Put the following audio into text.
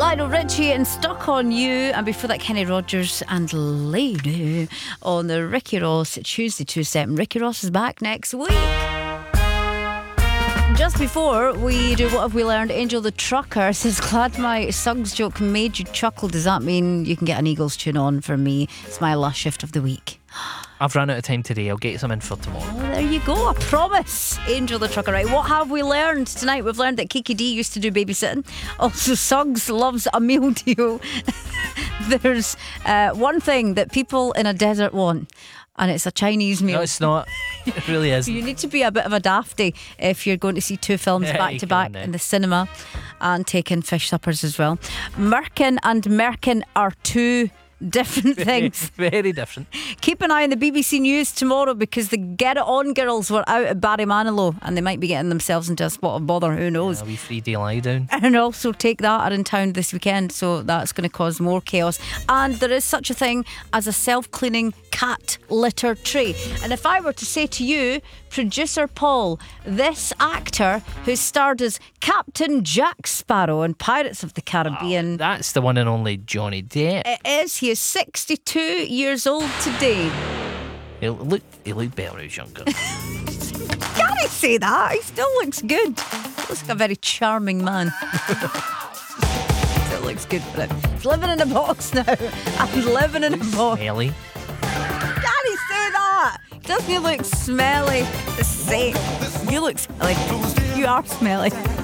Lionel Richie and Stuck on You, and before that Kenny Rogers and Lady on the Ricky Ross Tuesday 2-7. Ricky Ross is back next week. Just before we do What Have We Learned, Angel the Trucker says, glad my Suggs joke made you chuckle. Does that mean you can get an Eagles tune on for me? It's my last shift of the week. I've run out of time today. I'll get some in for tomorrow. Oh, there you go. I promise. Angel the Trucker. Right, what have we learned tonight? We've learned that Kiki D used to do babysitting. Also, Suggs loves a meal deal. There's one thing that people in a desert want, and it's a Chinese meal. No, it's not. It really isn't. You need to be a bit of a dafty if you're going to see two films back to back in the cinema and take in fish suppers as well. Merkin and Merkin are two different things. Very different. Keep an eye on the BBC News tomorrow, because the Get It On girls were out at Barrymanilow and they might be getting themselves into a spot of bother, who knows. A wee 3-day lie down. And also Take That are in town this weekend, so that's going to cause more chaos. And there is such a thing as a self-cleaning cat litter tray. And if I were to say to you, producer Paul, this actor who starred as Captain Jack Sparrow in Pirates of the Caribbean, That's the one and only Johnny Depp. it is. He is 62 years old today. He looked better when he was younger. Can I say that? He still looks good. Looks like a very charming man. Still looks good for it. He's living in a box now. I'm living in a box. Smelly. Can he say that? Doesn't he look smelly? The same. You look smelly. You are smelly.